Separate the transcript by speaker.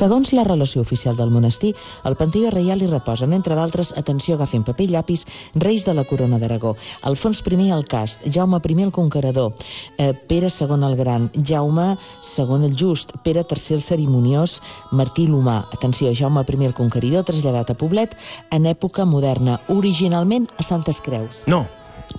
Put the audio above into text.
Speaker 1: Segons la relació oficial del monestir, al Panteó Reial hi reposen, entre d'altres, atenció, agafin paper i llapis, reis de la corona d'Aragó, Alfons I el Cast, Jaume I el Conquerador, Pere II el Gran, Jaume II el Just, Pere III el Cerimoniós, Martí l'Humà. Atenció, Jaume I el Conqueridor, traslladat a Poblet en època moderna, originalment a Santes Creus.
Speaker 2: No.